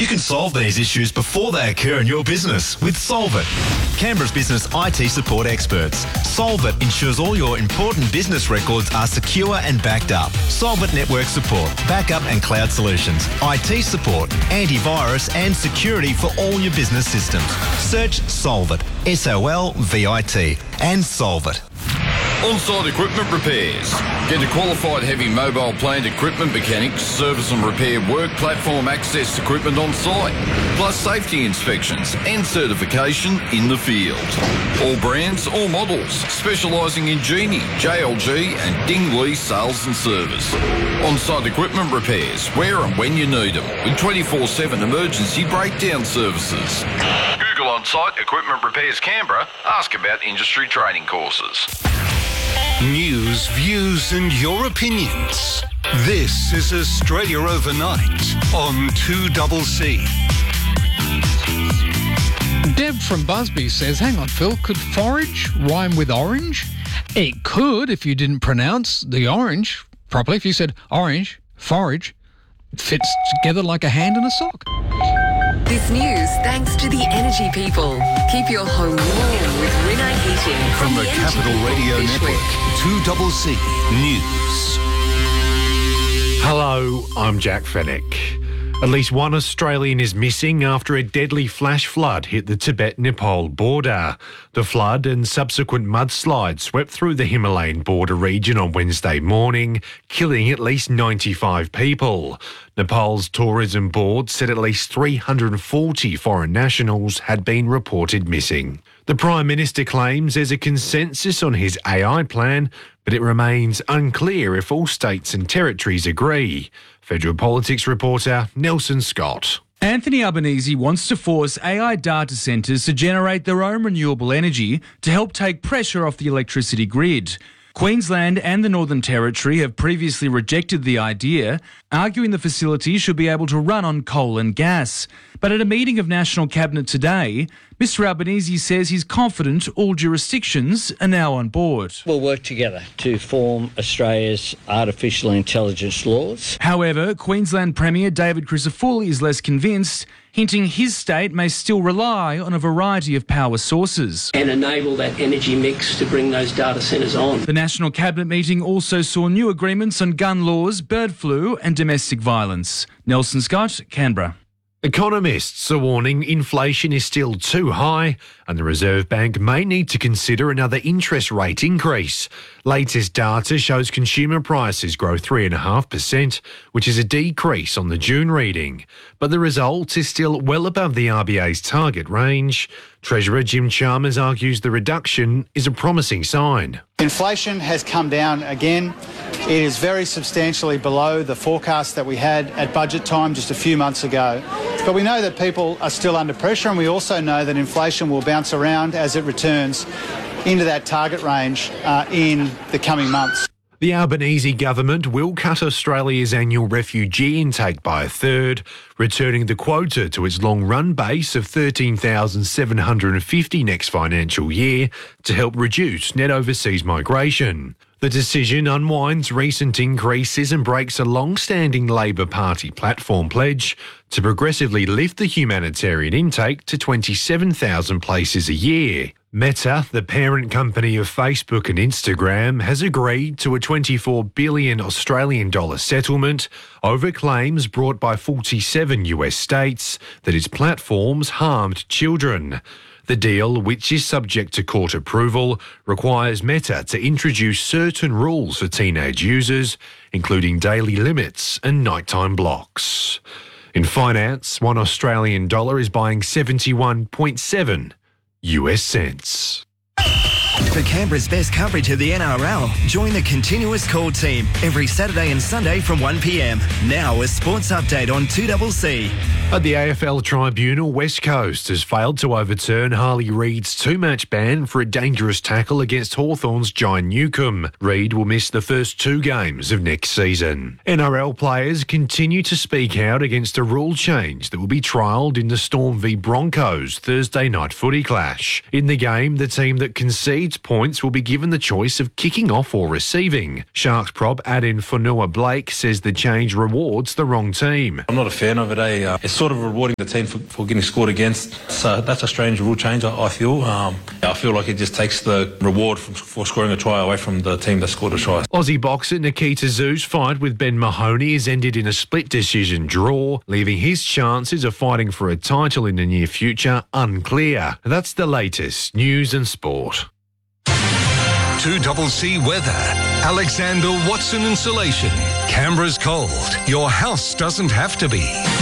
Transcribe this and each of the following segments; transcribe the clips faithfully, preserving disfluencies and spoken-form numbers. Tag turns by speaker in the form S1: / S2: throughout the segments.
S1: You can solve these issues before they occur in your business with Solvit, Canberra's business I T support experts. Solvit ensures all your important business records are secure and backed up. Solvit network support, backup and cloud solutions, I T support, antivirus and security for all your business systems. Search Solvit, S O L V I T, and Solvit.
S2: On-site equipment repairs. Get a qualified heavy mobile plant equipment mechanics, service and repair work platform access equipment on site, plus safety inspections and certification in the field. All brands, all models, specialising in Genie, J L G and Dingley sales and service. On-site equipment repairs, where and when you need them, with twenty-four seven emergency breakdown services. Google On-site Equipment Repairs Canberra. Ask about industry training courses.
S3: News, views and your opinions. This is Australia Overnight on two C C.
S4: Deb from Busby says, hang on, Phil, could forage rhyme with orange? It could if you didn't pronounce the orange properly. If you said orange, forage, it fits together like a hand and a sock.
S5: This news thanks to the Energy People. Keep your home warm with Rinnai Heating.
S3: From the Capital Radio Network, two C C News.
S6: Hello, I'm Jack Fennick. At least one Australian is missing after a deadly flash flood hit the Tibet-Nepal border. The flood and subsequent mudslides swept through the Himalayan border region on Wednesday morning, killing at least ninety-five people. Nepal's tourism board said at least three hundred forty foreign nationals had been reported missing. The Prime Minister claims there's a consensus on his A I plan, but it remains unclear if all states and territories agree. Federal Politics reporter Nelson Scott.
S7: Anthony Albanese wants to force A I data centres to generate their own renewable energy to help take pressure off the electricity grid. Queensland and the Northern Territory have previously rejected the idea, arguing the facility should be able to run on coal and gas. But at a meeting of National Cabinet today, Mister Albanese says he's confident all jurisdictions are now on board.
S8: We'll work together to form Australia's artificial intelligence laws.
S7: However, Queensland Premier David Crisafulli is less convinced, hinting his state may still rely on a variety of power sources.
S9: And enable that energy mix to bring those data centres on.
S7: The National Cabinet meeting also saw new agreements on gun laws, bird flu and domestic violence. Nelson Scott, Canberra.
S6: Economists are warning inflation is still too high and the Reserve Bank may need to consider another interest rate increase. Latest data shows consumer prices grow three point five percent, which is a decrease on the June reading. But the result is still well above the R B A's target range. Treasurer Jim Chalmers argues the reduction is a promising sign.
S10: Inflation has come down again. It is very substantially below the forecast that we had at budget time just a few months ago. But we know that people are still under pressure, and we also know that inflation will bounce around as it returns into that target range uh, in the coming months.
S6: The Albanese government will cut Australia's annual refugee intake by a third, returning the quota to its long-run base of thirteen thousand seven hundred fifty next financial year to help reduce net overseas migration. The decision unwinds recent increases and breaks a long-standing Labor Party platform pledge to progressively lift the humanitarian intake to twenty-seven thousand places a year. Meta, the parent company of Facebook and Instagram, has agreed to a twenty-four billion Australian dollar settlement over claims brought by forty-seven U S states that its platforms harmed children. The deal, which is subject to court approval, requires Meta to introduce certain rules for teenage users, including daily limits and nighttime blocks. In finance, one Australian dollar is buying seventy-one point seven U S cents.
S11: For Canberra's best coverage of the N R L, join the Continuous Call team every Saturday and Sunday from one p m. Now a sports update on two C C.
S6: At the A F L Tribunal, West Coast has failed to overturn Harley Reid's two-match ban for a dangerous tackle against Hawthorn's Giant Newcombe. Reid will miss the first two games of next season. N R L players continue to speak out against a rule change that will be trialled in the Storm v Broncos Thursday night footy clash. In the game, the team that concedes points will be given the choice of kicking off or receiving. Sharks prop Adin Fonua Blake says the change rewards the wrong team.
S12: I'm not a fan of it, eh? Uh, it's sort of rewarding the team for, for getting scored against. So that's a strange rule change, I, I feel. Um, I feel like it just takes the reward from, for scoring a try away from the team that scored a try.
S6: Aussie boxer Nikita Zhu's fight with Ben Mahoney has ended in a split decision draw, leaving his chances of fighting for a title in the near future unclear. That's the latest news and sport.
S3: two C C weather. Alexander Watson Insulation. Canberra's cold. Your house doesn't have to be.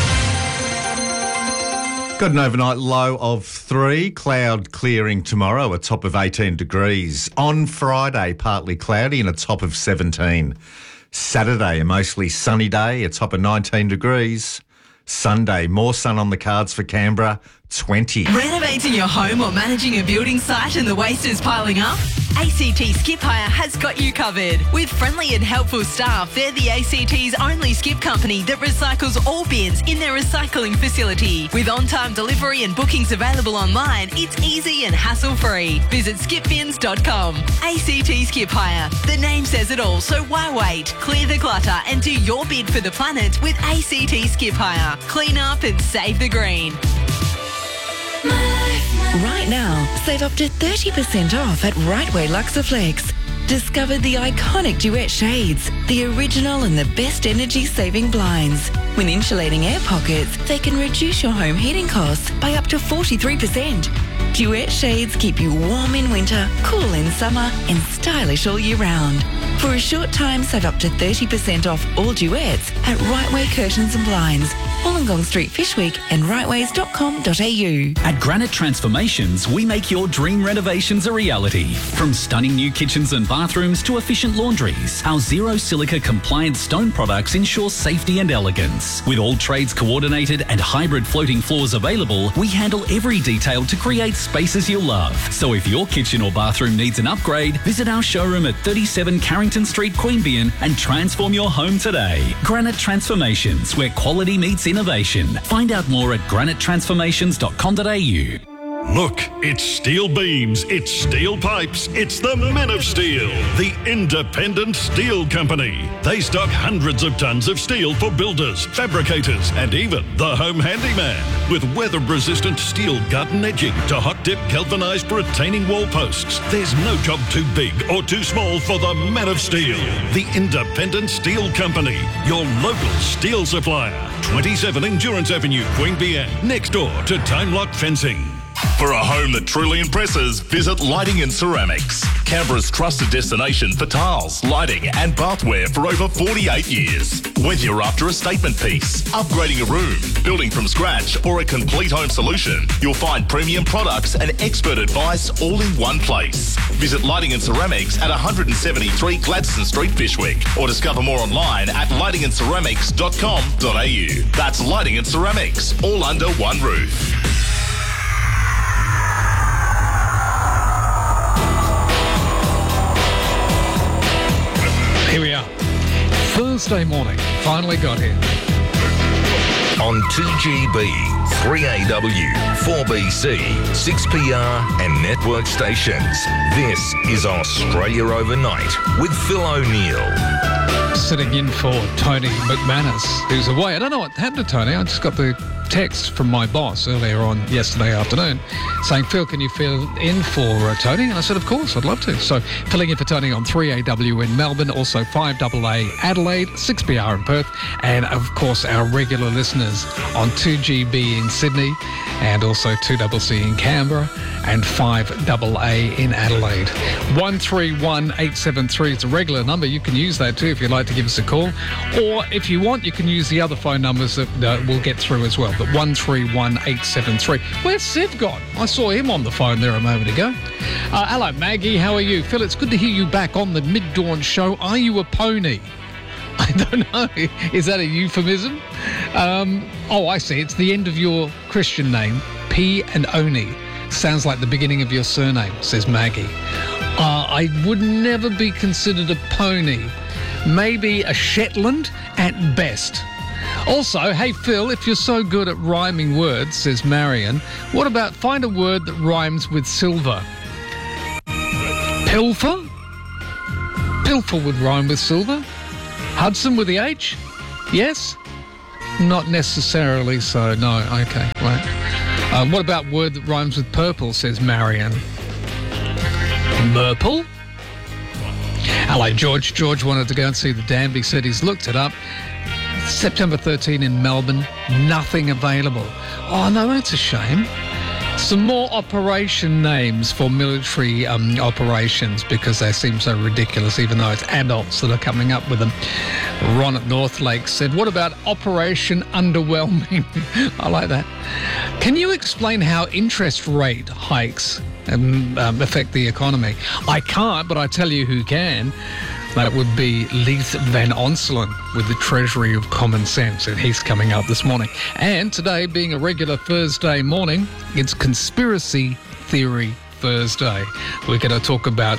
S13: Got an overnight low of three. Cloud clearing tomorrow, a top of eighteen degrees. On Friday, partly cloudy and a top of seventeen. Saturday, a mostly sunny day, a top of nineteen degrees. Sunday, more sun on the cards for Canberra, twenty.
S14: Renovating your home or managing a building site and the waste is piling up? A C T Skip Hire has got you covered. With friendly and helpful staff, they're the A C T's only skip company that recycles all bins in their recycling facility. With on-time delivery and bookings available online, it's easy and hassle-free. Visit skip bins dot com. A C T Skip Hire. The name says it all, so why wait? Clear the clutter and do your bid for the planet with A C T Skip Hire. Clean up and save the green.
S5: Right now, save up to thirty percent off at Rightway Luxaflex. Discover the iconic Duet shades, the original and the best energy-saving blinds. With insulating air pockets, they can reduce your home heating costs by up to forty-three percent. Duet shades keep you warm in winter, cool in summer, and stylish all year round. For a short time, save up to thirty percent off all Duets at Rightway Curtains and Blinds, Wollongong Street, Fishwick, and rightways dot com dot a u.
S15: At Granite Transformations, we make your dream renovations a reality. From stunning new kitchens and bathrooms to efficient laundries, our zero silica compliant stone products ensure safety and elegance. With all trades coordinated and hybrid floating floors available, we handle every detail to create spaces you'll love. So if your kitchen or bathroom needs an upgrade, visit our showroom at thirty-seven Carrington Street, Queanbeyan, and transform your home today. Granite Transformations, where quality meets innovation. Find out more at granite transformations dot com dot a u.
S16: Look, it's steel beams, it's steel pipes, it's the Men of Steel, the independent steel company. They stock hundreds of tons of steel for builders, fabricators, and even the home handyman. With weather-resistant steel garden edging to hot-dip galvanised retaining wall posts, there's no job too big or too small for the Men of Steel, the independent steel company, your local steel supplier. twenty-seven Endurance Avenue, Queanbeyan, next door to Time Lock Fencing.
S17: For a home that truly impresses, visit Lighting and Ceramics, Canberra's trusted destination for tiles, lighting and bathware for over forty-eight years. Whether you're after a statement piece, upgrading a room, building from scratch or a complete home solution, you'll find premium products and expert advice all in one place. Visit Lighting and Ceramics at one seventy-three Gladstone Street, Fishwick, or discover more online at lighting and ceramics dot com dot a u. That's Lighting and Ceramics, all under one roof.
S4: Here we are. Thursday morning. Finally got here.
S18: On two G B, three A W, four B C, six P R and network stations. This is Australia Overnight with Phil O'Neill.
S4: Sitting in for Tony McManus, who's away. I don't know what happened to Tony. I just got the text from my boss earlier on yesterday afternoon saying, Phil, can you fill in for uh, Tony? And I said, of course, I'd love to. So filling in for Tony on three A W in Melbourne, also five A A Adelaide, six P R in Perth, and of course our regular listeners on two G B in Sydney, and also two C C in Canberra, and five A A in Adelaide. one three one eight seven three is a regular number. You can use that too if you'd like to give us a call. Or if you want, you can use the other phone numbers that uh, we'll get through as well. But one three one eight seven three. Where's Sid gone? I saw him on the phone there a moment ago. Uh, hello, Maggie. How are you? Phil, it's good to hear you back on the Mid-Dawn Show. Are you a pony? I don't know. Is that a euphemism? Um, oh, I see. It's the end of your Christian name, P and Oni. Sounds like the beginning of your surname, says Maggie. Uh, I would never be considered a pony. Maybe a Shetland at best. Also, hey Phil, if you're so good at rhyming words, says Marion, what about find a word that rhymes with silver? Pilfer? Pilfer would rhyme with silver. Hudson with the H? Yes? Not necessarily so, no. Okay, right. Uh, what about word that rhymes with purple, says Marion? Murple? Hello, George. George wanted to go and see the Danby. Said he's looked it up. September thirteenth in Melbourne, nothing available. Oh, no, that's a shame. Some more operation names for military um, operations because they seem so ridiculous, even though it's adults that are coming up with them. Ron at Northlake said, what about Operation Underwhelming? I like that. Can you explain how interest rate hikes um, um, affect the economy? I can't, but I tell you who can. That would be Leith Van Onselen with the Treasury of Common Sense, and he's coming up this morning. And today, being a regular Thursday morning, it's Conspiracy Theory Thursday. We're going to talk about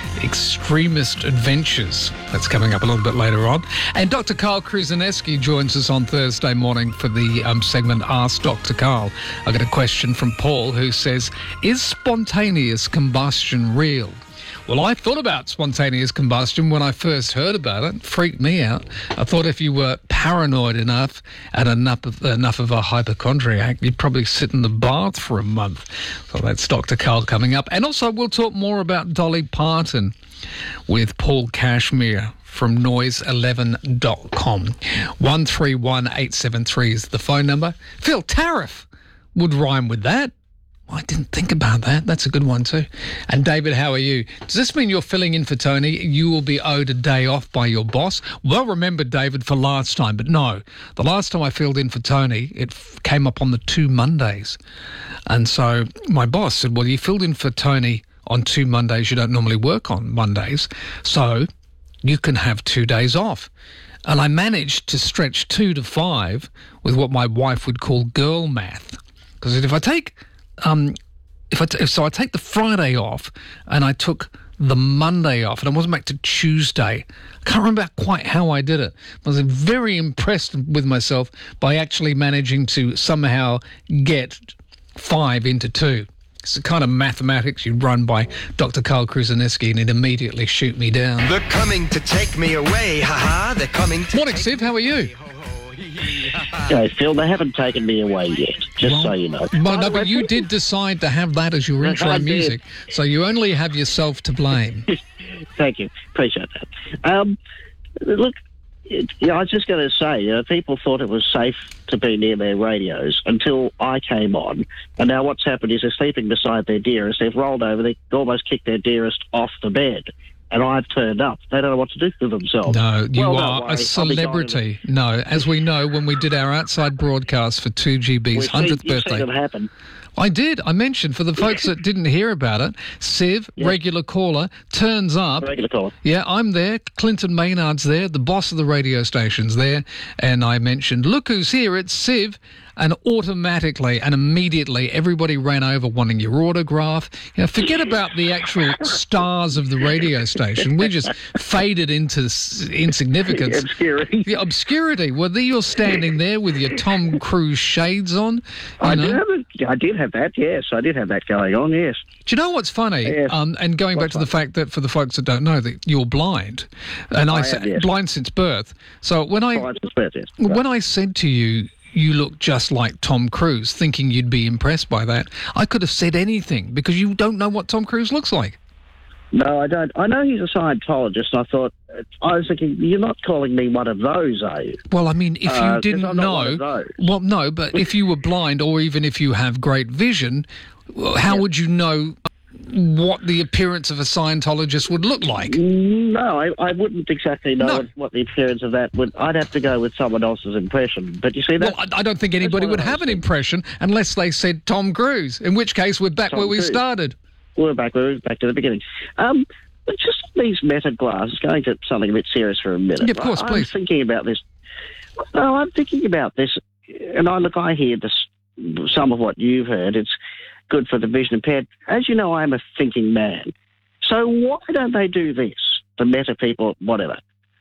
S4: extremist adventures. That's coming up a little bit later on. And Doctor Carl Krzyzewski joins us on Thursday morning for the um, segment Ask Doctor Carl. I got a question from Paul who says, is spontaneous combustion real? Well, I thought about spontaneous combustion when I first heard about it. It freaked me out. I thought if you were paranoid enough and enough of, enough of a hypochondriac, you'd probably sit in the bath for a month. So that's Doctor Carl coming up. And also we'll talk more about Dolly Parton with Paul Cashmere from noise eleven dot com. one three one eight seven three is the phone number. Phil, tariff would rhyme with that. I didn't think about that. That's a good one too. And David, how are you? Does this mean you're filling in for Tony? You will be owed a day off by your boss? Well remembered, David, for last time. But no, the last time I filled in for Tony, it f- came up on the two Mondays. And so my boss said, well, you filled in for Tony on two Mondays. You don't normally work on Mondays. So you can have two days off. And I managed to stretch two to five with what my wife would call girl math. Because if I take... Um, if I t- so I take the Friday off and I took the Monday off and I wasn't back to Tuesday. I can't remember quite how I did it. I was very impressed with myself by actually managing to somehow get five into two. It's the kind of mathematics you run by Doctor Carl Krzyzewski and he'd immediately shoot me down.
S19: They're coming to take me away, haha. They're coming to
S4: Morning, Siv. How are you?
S20: Okay, Phil, they haven't taken me away yet, just
S4: well,
S20: so you know.
S4: Well, no, but you did decide to have that as your intro music, so you only have yourself to blame.
S20: Thank you. Appreciate that. Um, look, it, yeah, I was just going to say, you know, people thought it was safe to be near their radios until I came on, and now what's happened is they're sleeping beside their dearest. They've rolled over, they almost kicked their dearest off the bed. And I've turned up. They don't know what to do with themselves.
S4: No, you
S20: well,
S4: are a celebrity. No, as we know, when we did our outside broadcast for two G B's hundredth birthday.
S20: You've seen it happen.
S4: I did. I mentioned, for the folks that didn't hear about it, Siv, yeah. regular caller, turns up.
S20: Regular caller.
S4: Yeah, I'm there. Clinton Maynard's there. The boss of the radio station's there. And I mentioned, look who's here. It's Siv. And automatically and immediately everybody ran over wanting your autograph. You know, forget about the actual stars of the radio station. We just faded into s- insignificance.
S20: Obscurity.
S4: The obscurity. Well, you're standing there with your Tom Cruise shades on.
S20: I
S4: know.
S20: did, have a, I did have that, yes. I did have that going on, yes.
S4: Do you know what's funny?
S20: Yes.
S4: Um, and going
S20: what's
S4: back to
S20: funny?
S4: the fact that for the folks that don't know, that you're blind. And I,
S20: I
S4: said
S20: am, yes.
S4: blind since birth. So when I,
S20: blind since birth, yes.
S4: when I said to you, you look just like Tom Cruise, thinking you'd be impressed by that, I could have said anything because you don't know what Tom Cruise looks like.
S20: No, I don't. I know he's a Scientologist. I thought, I was thinking, you're not calling me one of those, are you?
S4: Well, I mean, if you
S20: Uh, 'cause
S4: didn't
S20: I'm not
S4: know,
S20: one of those.
S4: well, no, but if you were blind or even if you have great vision, well, how would you know what the appearance of a Scientologist would look like?
S20: No, I, I wouldn't exactly know
S4: No.
S20: what, what the appearance of that would. I'd have to go with someone else's impression. But you see, that
S4: Well, I, I don't think anybody
S20: one
S4: would
S20: of
S4: have
S20: those
S4: an impression unless they said Tom Cruise, in which case we're back
S20: Tom
S4: where we
S20: Cruise.
S4: started.
S20: we're back. We're back to the beginning. Um, but just these meta glasses. Going to something a bit serious for a minute.
S4: Yeah, of course,
S20: I,
S4: please.
S20: I'm thinking about this. No, I'm thinking about this, and I look. I hear this. Some of what you've heard. It's good for the vision impaired. As you know, I'm a thinking man. So why don't they do this? The meta people, whatever.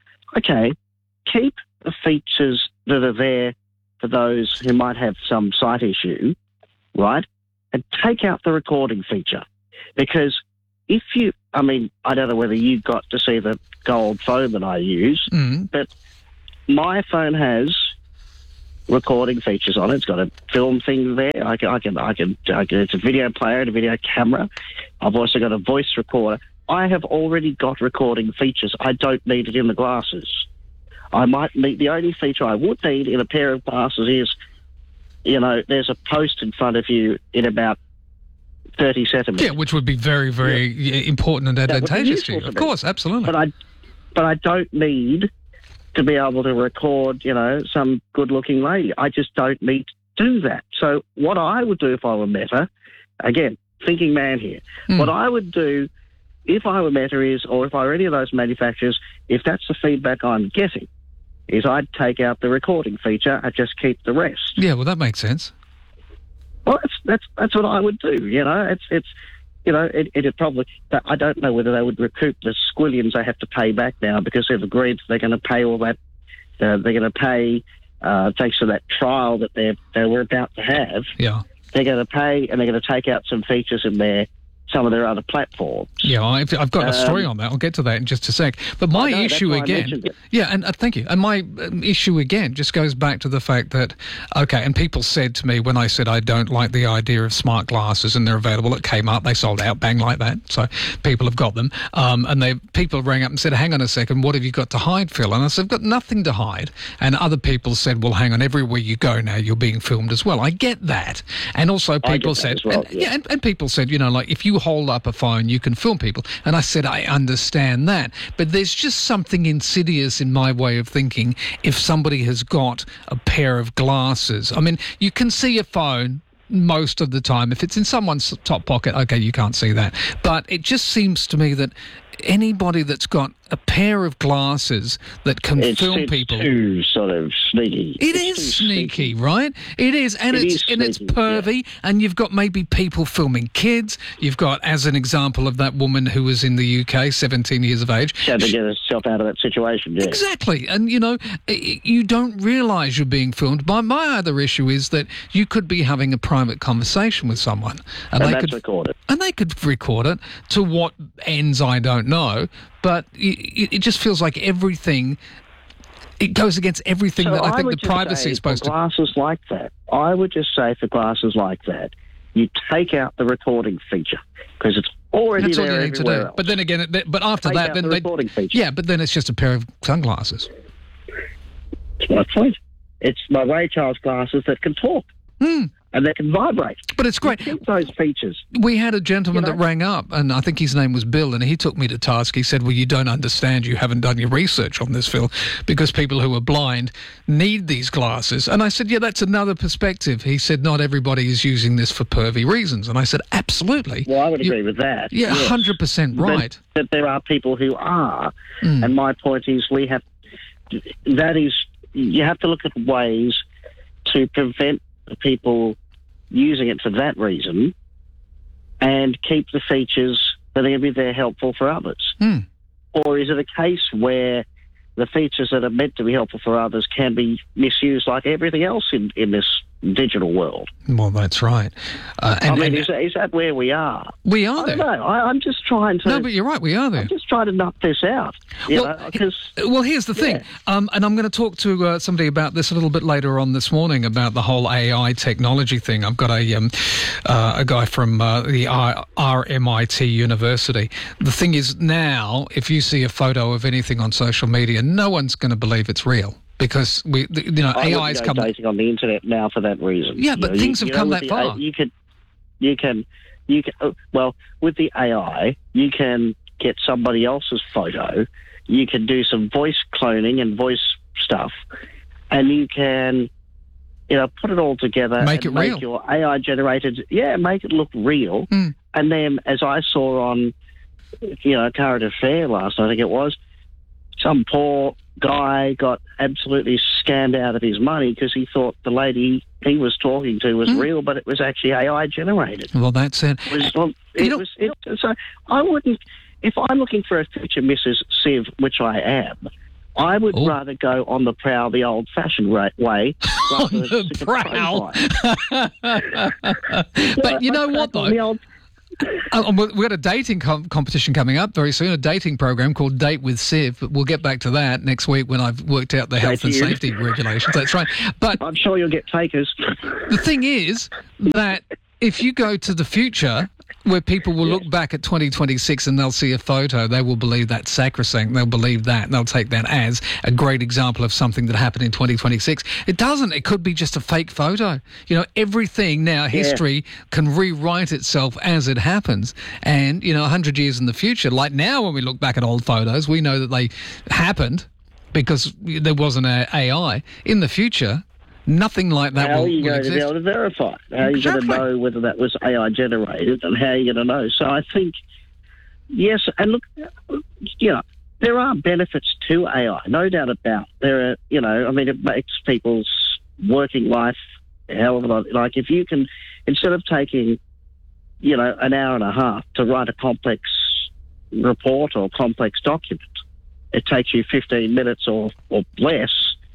S20: Okay, keep the features that are there for those who might have some sight issue, right? And take out the recording feature. Because if you, I mean, I don't know whether you got to see the gold phone that I use,
S4: Mm.
S20: but my phone has recording features on it. It's got a film thing there. I can, I can, I can, I can it's a video player and a video camera. I've also got a voice recorder. I have already got recording features. I don't need it in the glasses. I might need, the only feature I would need in a pair of glasses is, you know, there's a post in front of you in about thirty centimetres.
S4: Yeah, which would be very, very yeah. important and advantageous to you. Of course, absolutely.
S20: But I, but I don't need to be able to record, you know, some good-looking lady. I just don't need to do that. So what I would do if I were Meta, again, thinking man here, mm. what I would do if I were Meta is, or if I were any of those manufacturers, if that's the feedback I'm getting, is I'd take out the recording feature and just keep the rest.
S4: Yeah, well, that makes sense.
S20: Well, that's that's that's what I would do. You know, it's it's you know, it it'd probably. I don't know whether they would recoup the squillions they have to pay back now because they've agreed they're going to pay all that. Uh, they're going to pay uh, thanks to that trial that they they were about to have.
S4: Yeah,
S20: they're going to pay and they're going to take out some features in there. Some of their other platforms.
S4: Yeah, I've, I've got a story
S20: um,
S4: on that. I'll get to that in just a sec. But my
S20: know,
S4: issue again, yeah, and uh, thank you. And my um, issue again just goes back to the fact that, okay, and people said to me when I said I don't like the idea of smart glasses and they're available at Kmart, they sold out, bang, like that. So people have got them. Um, and they people rang up and said, hang on a second, what have you got to hide, Phil? And I said, I've got nothing to hide. And other people said, well, hang on, everywhere you go now, you're being filmed as well. I get that. And also people said,
S20: well,
S4: and,
S20: yeah.
S4: yeah, and, and people said, you know, like if you hold up a phone, you can film people. And I said, I understand that. But there's just something insidious in my way of thinking if somebody has got a pair of glasses. I mean, you can see a phone most of the time. If it's in someone's top pocket, okay, you can't see that. But it just seems to me that anybody that's got a pair of glasses that can
S20: it's,
S4: film
S20: it's
S4: people,
S20: too sort of sneaky.
S4: It
S20: it's
S4: is sneaky, right? It is, and
S20: it
S4: it's
S20: is
S4: and it's
S20: sneaky,
S4: pervy.
S20: Yeah.
S4: And you've got maybe people filming kids. You've got, as an example of that woman who was in the U K, seventeen years of age.
S20: She had to get herself out of that situation. Yeah.
S4: Exactly, and you know, you don't realise you're being filmed. My my other issue is that you could be having a private conversation with someone, and,
S20: And
S4: they
S20: that's
S4: could
S20: recorded.
S4: and they could record it. To what ends, I don't know. But it, it just feels like everything, it goes against everything
S20: So
S4: that I
S20: I
S4: think
S20: would
S4: the
S20: just
S4: privacy
S20: say
S4: is supposed
S20: for glasses like that, I would just say for glasses like that, you take out the recording feature because it's
S4: to.
S20: already
S4: That's all
S20: there
S4: you need to do.
S20: everywhere else.
S4: But then again, it- but after
S20: Take
S4: that,
S20: out
S4: then
S20: the
S4: they,
S20: recording feature.
S4: yeah, but then it's just a pair of sunglasses.
S20: That's my point. It's my Ray Charles glasses that can talk.
S4: Hmm.
S20: And they can vibrate.
S4: But it's great.
S20: You keep those features.
S4: We had a gentleman
S20: You know?
S4: that rang up, and I think his name was Bill, and he took me to task. He said, well, you don't understand. You haven't done your research on this, Phil, because people who are blind need these glasses. And I said, yeah, that's another perspective. He said, not everybody is using this for pervy reasons. And I said, absolutely.
S20: Well, I would
S4: You-
S20: agree with that.
S4: Yeah,
S20: yes.
S4: one hundred percent right.
S20: That, that there are people who are.
S4: Mm.
S20: And my point is we have, that is, you have to look at ways to prevent the people using it for that reason and keep the features that are going to be there helpful for others.
S4: Mm.
S20: Or is it a case where the features that are meant to be helpful for others can be misused like everything else in, in this digital world?
S4: Well, that's right. Uh, and,
S20: I mean,
S4: and-
S20: is, that, is that where we are?
S4: We are
S20: I
S4: there.
S20: don't know. I, I'm just trying to...
S4: No, but you're right, we are there.
S20: I'm just trying to knock this out. You
S4: Well,
S20: know, 'cause-
S4: Well, here's the thing,
S20: Yeah.
S4: um, and I'm going to talk to uh, somebody about this a little bit later on this morning about the whole A I technology thing. I've got a um, uh, a guy from uh, the R- RMIT University. The thing is now, if you see a photo of anything on social media, no one's going to believe it's real. Because we, you know,
S20: I
S4: A
S20: wouldn't
S4: I's
S20: go
S4: come.
S20: dating on the internet now for that reason.
S4: Yeah,
S20: You
S4: but
S20: know,
S4: things
S20: you,
S4: have
S20: you
S4: come
S20: know,
S4: that
S20: with
S4: far.
S20: the, you can, you can, you can. oh, Well, with the A I, you can get somebody else's photo. You can do some voice cloning and voice stuff, and you can, you know, put it all together.
S4: Make
S20: and
S4: it
S20: make
S4: real.
S20: your A I generated. Yeah, make it look real.
S4: Mm.
S20: And then, as I saw on, you know, Current Affair last night, I think it was, some poor guy got absolutely scammed out of his money because he thought the lady he was talking to was
S4: Mm.
S20: real, but it was actually A I generated.
S4: Well, that's it.
S20: It was, well, it
S4: You know-
S20: was it, so I wouldn't, if I'm looking for a future Missus Civ, which I am, I would
S4: Oh.
S20: rather go on the prowl the old-fashioned ra- way.
S4: On
S20: rather than
S4: the
S20: stick a
S4: prowl.
S20: profile.
S4: But you know
S20: I'd
S4: what,
S20: go on
S4: though?
S20: the old-
S4: Uh, we've got a dating com- competition coming up very soon, a dating program called Date with Civ. But we'll get back to that next week when I've worked out the health and safety regulations. That's right. But
S20: I'm sure you'll get takers.
S4: The thing is that if you go to the future, where people will look back at twenty twenty-six and they'll see a photo, they will believe that's sacrosanct. They'll believe that, and they'll take that as a great example of something that happened in twenty twenty-six. It doesn't. It could be just a fake photo. You know, everything now, history yeah. can rewrite itself as it happens. And, you know, one hundred years in the future, like now when we look back at old photos, we know that they happened because there wasn't a A I. In the future, nothing like that
S20: how
S4: will,
S20: are you
S4: will
S20: going
S4: exist.
S20: to be able to verify? How
S4: exactly.
S20: are you going to know whether that was A I generated, and how are you going to know? So I think, yes, and look, you know, there are benefits to A I, no doubt about. There are, you know, I mean, it makes people's working life, however, like if you can, instead of taking, you know, an hour and a half to write a complex report or complex document, it takes you fifteen minutes or, or less.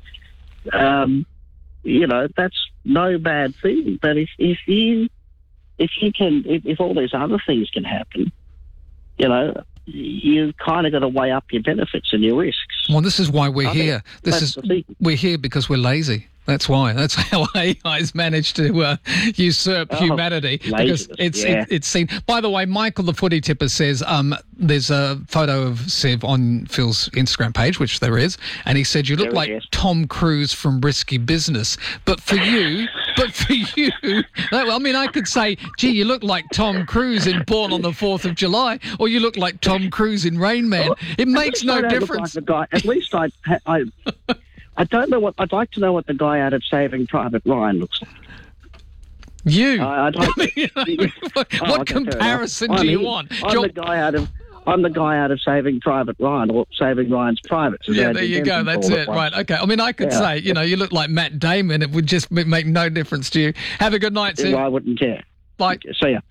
S20: Um, You know, that's no bad thing. But if, if you if you can, if, if all these other things can happen, you know, you've kind of got to weigh up your benefits and your risks.
S4: Well, this is why we're
S20: I
S4: here. This is we're here because we're lazy. That's why. That's how A I's managed to uh, usurp
S20: Oh,
S4: humanity.
S20: laziness,
S4: Because it's
S20: yeah.
S4: it, it's seen. By the way, Michael, the footy tipper, says um, there's a photo of Civ on Phil's Instagram page, which there is, and he said you look
S20: There
S4: like
S20: it is.
S4: Tom Cruise from Risky Business. But for you, but for you, well, I mean, I could say, gee, you look like Tom Cruise in Born on the Fourth of July, or you look like Tom Cruise in Rain Man. It makes no
S20: I don't look
S4: difference.
S20: Like the guy. At least I, I, I don't know what. I'd like to know what the guy out of Saving Private Ryan looks like.
S4: You.
S20: I, I'd like to,
S4: You know, what
S20: Oh,
S4: what
S20: okay, fair enough.
S4: comparison
S20: I'm
S4: do you
S20: him.
S4: want?
S20: I'm
S4: Joel-
S20: the guy out of. I'm the guy out of Saving Private Ryan, or Saving Ryan's Privates. as
S4: Yeah,
S20: Andy
S4: there you go.
S20: Denton
S4: That's
S20: called
S4: it.
S20: once.
S4: Right. Okay. I mean, I could
S20: Yeah.
S4: say, you know, you look like Matt Damon. It would just m- make no difference to you. Have a good night, Sid.
S20: Yeah, I wouldn't care.
S4: Bye.
S20: See ya.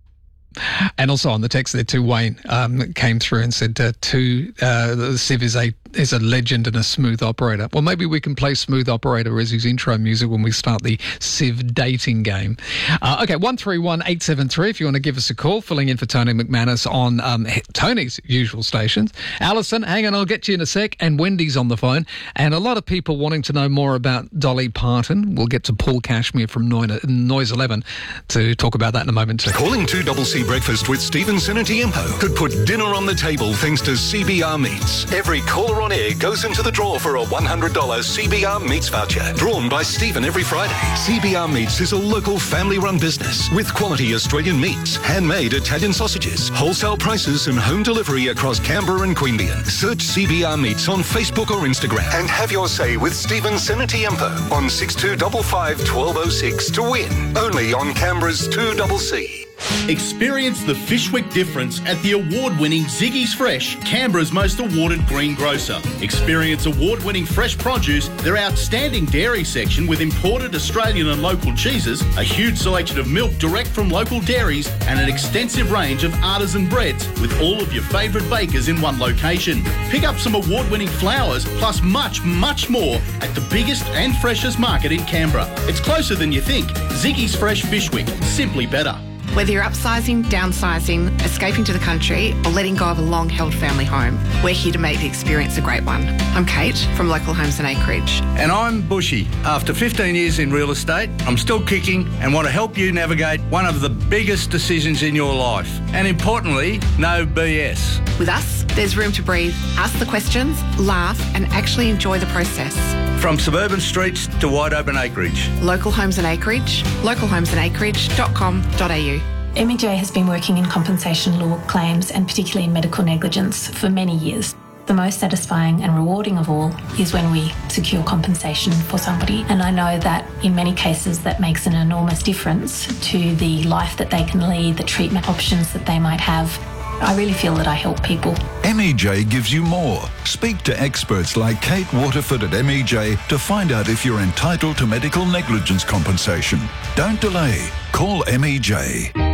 S4: And also on the text there too, Wayne um, came through and said, uh, "To uh, Civ is a is a legend and a smooth operator." Well, maybe we can play Smooth Operator as his intro music when we start the Civ dating game. Uh, okay, one three one eight seven three if you want to give us a call, filling in for Tony McManus on um, Tony's usual stations. Alison, hang on, I'll get you in a sec. And Wendy's on the phone. And a lot of people wanting to know more about Dolly Parton. We'll get to Paul Cashmere from Noise eleven to talk about that in a moment too.
S3: Calling two double C Breakfast with Stephen Senatiempo could put dinner on the table thanks to C B R Meats. Every caller on air goes into the draw for a one hundred dollars C B R Meats voucher, drawn by Stephen every Friday. C B R Meats is a local family-run business with quality Australian meats, handmade Italian sausages, wholesale prices and home delivery across Canberra and Queanbeyan. Search C B R Meats on Facebook or Instagram and have your say with Stephen Senatiempo on six two five five, one two zero six to win. Only on Canberra's two double C.
S21: Experience the Fishwick difference at the award-winning Ziggy's Fresh, Canberra's most awarded green grocer. Experience award-winning fresh produce, their outstanding dairy section with imported Australian and local cheeses, a huge selection of milk direct from local dairies, and an extensive range of artisan breads with all of your favourite bakers in one location. Pick up some award-winning flowers, plus much, much more at the biggest and freshest market in Canberra. It's closer than you think. Ziggy's Fresh Fishwick, simply better.
S22: Whether you're upsizing, downsizing, escaping to the country, or letting go of a long-held family home, we're here to make the experience a great one. I'm Kate from Local Homes and Acreage.
S23: And I'm Bushy. After fifteen years in real estate, I'm still kicking and want to help you navigate one of the biggest decisions in your life. And importantly, no B S.
S22: With us, there's room to breathe, ask the questions, laugh, and actually enjoy the process.
S23: From suburban streets to wide open acreage.
S22: Local Homes and Acreage, local homes and acreage dot com dot a u.
S24: M E J has been working in compensation law claims and particularly in medical negligence for many years. The most satisfying and rewarding of all is when we secure compensation for somebody. And I know that in many cases that makes an enormous difference to the life that they can lead, the treatment options that they might have. I really feel that I help people.
S25: M E J gives you more. Speak to experts like Kate Waterford at M E J to find out if you're entitled to medical negligence compensation. Don't delay. Call M E J.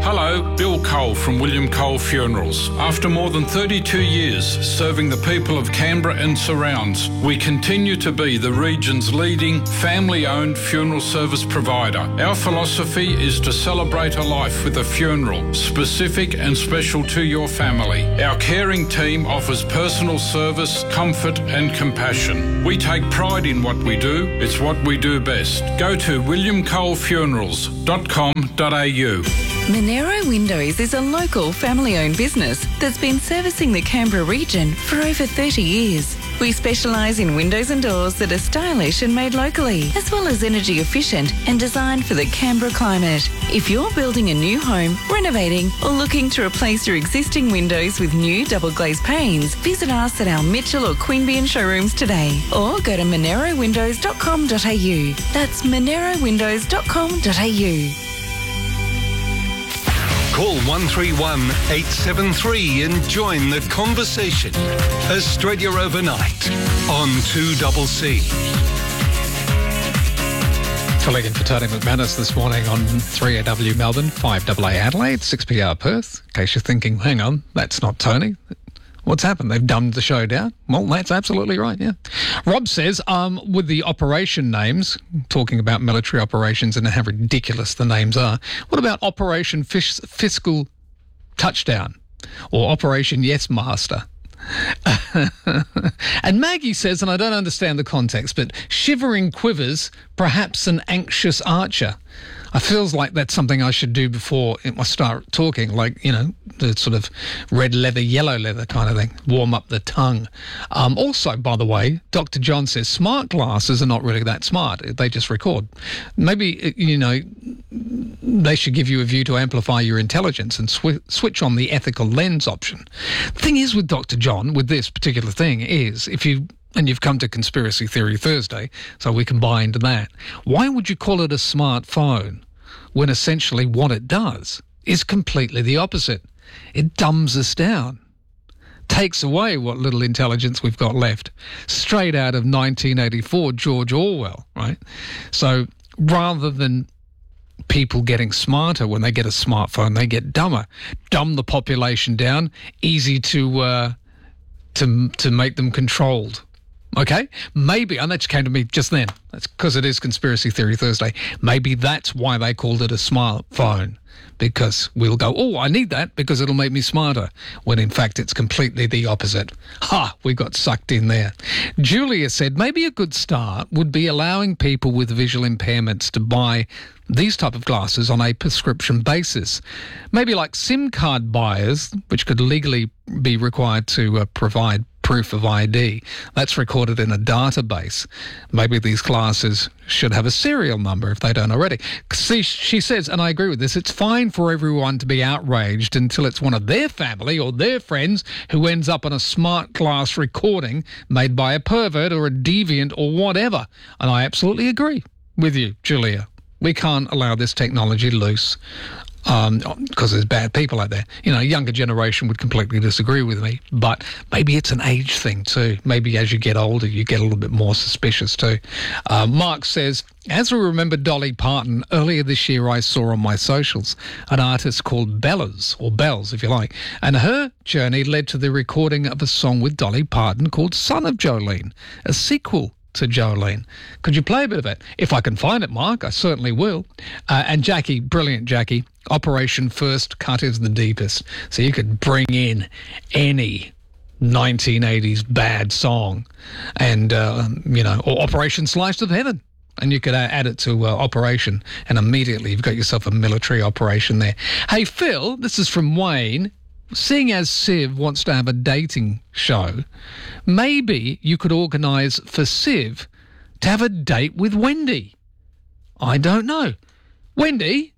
S1: Hello, Bill Cole from William Cole Funerals. After more than thirty-two years serving the people of Canberra and surrounds, we continue to be the region's leading family-owned funeral service provider. Our philosophy is to celebrate a life with a funeral, specific and special to your family. Our caring team offers personal service, comfort and compassion. We take pride in what we do. It's what we do best. Go to william cole funerals dot com dot a u.
S5: Monero Windows is a local family-owned business that's been servicing the Canberra region for over thirty years. We specialise in windows and doors that are stylish and made locally, as well as energy efficient and designed for the Canberra climate. If you're building a new home, renovating or looking to replace your existing windows with new double glazed panes, visit us at our Mitchell or Queanbeyan showrooms today, or go to monero windows dot com dot a u. That's monero windows dot com dot a u.
S3: Call one three one, eight seven three and join the conversation. Australia Overnight on two C C.
S4: Filling in for Tony McManus this morning on three A W Melbourne, five A A Adelaide, six P R Perth. In case you're thinking, hang on, that's not Tony. What's happened? They've dumbed the show down? Well, that's absolutely right, yeah. Rob says, um, with the operation names, talking about military operations and how ridiculous the names are, what about Operation Fish, Fiscal Touchdown or Operation Yes Master? And Maggie says, and I don't understand the context, but shivering quivers, perhaps an anxious archer. I feels like that's something I should do before I start talking, like, you know, the sort of red leather, yellow leather kind of thing, warm up the tongue. Um, also, by the way, Doctor John says smart glasses are not really that smart. They just record. Maybe, you know, they should give you a view to amplify your intelligence and sw- switch on the ethical lens option. The thing is with Doctor John, with this particular thing, is if you... and you've come to Conspiracy Theory Thursday, so we combined that. Why would you call it a smartphone when essentially what it does is completely the opposite? It dumbs us down, takes away what little intelligence we've got left. Straight out of nineteen eighty-four, George Orwell, right? So rather than people getting smarter when they get a smartphone, they get dumber. Dumb the population down, easy to uh, to to make them controlled. Okay, maybe, and that just came to me just then. That's because it is Conspiracy Theory Thursday. Maybe that's why they called it a smartphone, because we'll go, oh, I need that because it'll make me smarter, when in fact it's completely the opposite. Ha, we got sucked in there. Julia said maybe a good start would be allowing people with visual impairments to buy these type of glasses on a prescription basis. Maybe like SIM card buyers, which could legally be required to uh, provide proof of I D. That's recorded in a database. Maybe these glasses should have a serial number if they don't already. See, she says, and I agree with this, it's fine for everyone to be outraged until it's one of their family or their friends who ends up on a smart glass recording made by a pervert or a deviant or whatever. And I absolutely agree with you, Julia. We can't allow this technology loose. Um, because there's bad people out there. You know, a younger generation would completely disagree with me, but maybe it's an age thing too. Maybe as you get older, you get a little bit more suspicious too. Uh, Mark says, as we remember Dolly Parton, earlier this year I saw on my socials an artist called Bellas, or Bells if you like, and her journey led to the recording of a song with Dolly Parton called Son of Jolene, a sequel to Jolene. Could you play a bit of it? If I can find it, Mark, I certainly will. Uh, and Jackie, brilliant Jackie, Operation First Cut is the deepest. So you could bring in any nineteen eighties bad song and, uh, you know, or Operation Sliced of Heaven. And you could uh, add it to uh, Operation, and immediately you've got yourself a military operation there. Hey, Phil, this is from Wayne. Seeing as Civ wants to have a dating show, maybe you could organise for Civ to have a date with Wendy. I don't know. Wendy?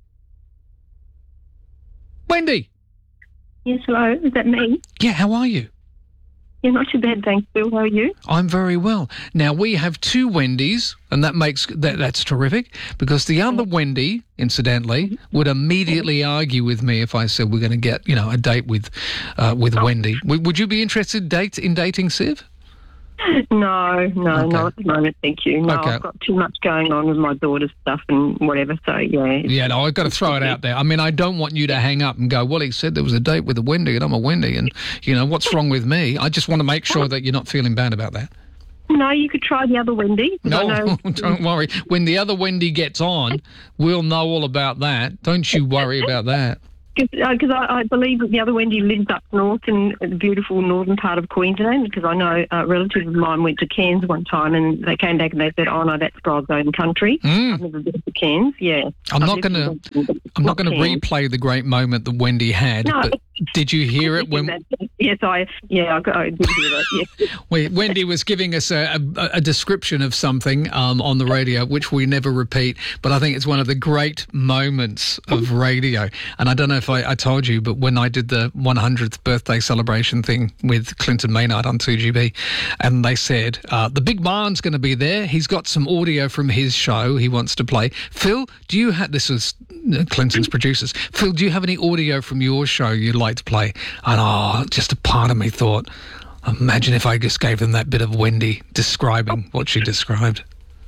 S4: Wendy?
S2: Yes, hello. Is that me?
S4: Yeah, how are you?
S2: Yeah, not too bad, thanks, Bill. How are you?
S4: I'm very well. Now, we have two Wendys, and that makes that that's terrific, because the other Wendy, incidentally, would immediately argue with me if I said we're going to get, you know, a date with uh, with oh. Wendy. W- would you be interested date in dating Civ?
S2: No, no,
S4: Okay.
S2: not at the moment, thank you. No,
S4: Okay.
S2: I've got too much going on with my daughter's stuff and whatever, so yeah. it's-
S4: Yeah, no, I've got to throw it out there. I mean, I don't want you to hang up and go, well, he said there was a date with a Wendy and I'm a Wendy and, you know, what's wrong with me? I just want to make sure that you're not feeling bad about that.
S2: No, you could try the other Wendy. 'cause I
S4: No,
S2: know-
S4: don't worry. When the other Wendy gets on, we'll know all about that. Don't you worry about that.
S2: Because I, I believe that the other Wendy lives up north in the beautiful northern part of Queensland, because I know a relative of mine went to Cairns one time and they came back and they said, oh, no, that's God's own country.
S4: Mm.
S2: I've never been to Cairns, yeah.
S4: I'm
S2: I've
S4: not going
S2: never
S4: to.
S2: been to
S4: I'm not going to
S2: Cairns.
S4: replay the great moment that Wendy had.
S2: No.
S4: But did you hear it when
S2: Yes, I, yeah, I, got, I did hear that, yes.
S4: we- Wendy was giving us a, a, a description of something um, on the radio, which we never repeat, but I think it's one of the great moments of radio. And I don't know if I, I told you, but when I did the one hundredth birthday celebration thing with Clinton Maynard on two G B, and they said, uh, the big man's going to be there. He's got some audio from his show he wants to play. Phil, do you have, this was Clinton's producers, Phil, do you have any audio from your show you'd like to play? And oh, just a part of me thought, imagine if I just gave them that bit of Wendy describing what she described.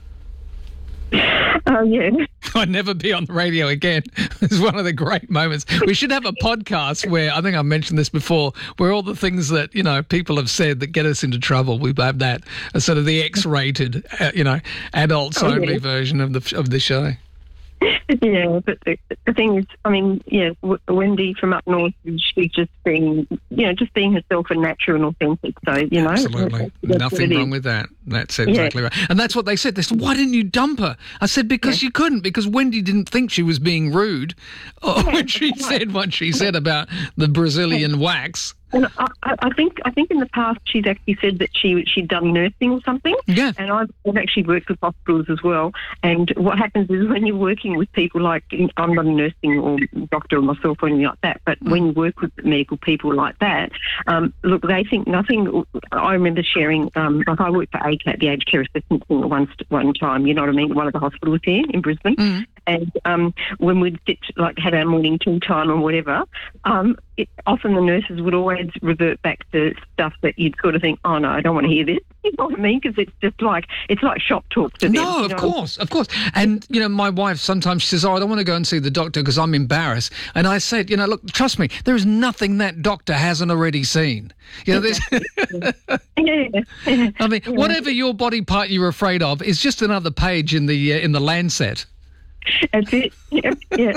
S2: Oh, yeah.
S4: I'd never be on the radio again. It's one of the great moments. We should have a podcast where, I think I mentioned this before, where all the things that, you know, people have said that get us into trouble, we have that, a sort of the X-rated, uh, you know, adults-only
S2: Oh, yeah.
S4: version of the of the show.
S2: Yeah, but the, the thing is, I mean, yeah, w- Wendy from up north, she's just being, you know, just being herself and natural and authentic. So, you know.
S4: Absolutely.
S2: that's what
S4: Nothing
S2: it
S4: wrong
S2: is.
S4: with that. That's
S2: Yeah.
S4: exactly right. And that's what they said. They said, why didn't you dump her? I said, because you couldn't, because Wendy didn't think she was being rude uh, when she said what she said about the Brazilian wax.
S2: And I, I I think I think in the past she's actually said that she she'd done nursing or something.
S4: Yeah.
S2: And I've, I've actually worked with hospitals as well. And what happens is when you're working with people like, I'm not a nursing or doctor or myself or anything like that, but when you work with medical people like that, um, look, they think nothing. I remember sharing, um, like I worked for A C A T, the Aged Care Assistance Thing at one, one time, you know what I mean, at one of the hospitals here in Brisbane.
S4: Mm.
S2: And um, when we'd sit, like, have our morning tea time or whatever, um, it, often the nurses would always revert back to stuff that you'd sort of think, oh, no, I don't want to hear this. You know what I mean? Because it's just like, it's like shop talk to them.
S4: No,
S2: you
S4: of
S2: know?
S4: course, of course. And, you know, my wife sometimes she says, oh, I don't want to go and see the doctor because I'm embarrassed. And I said, you know, look, trust me, there is nothing that doctor hasn't already seen. You know, there's... I mean, whatever your body part you're afraid of is just another page in the uh, in the Lancet.
S2: That's it. Yeah, yeah.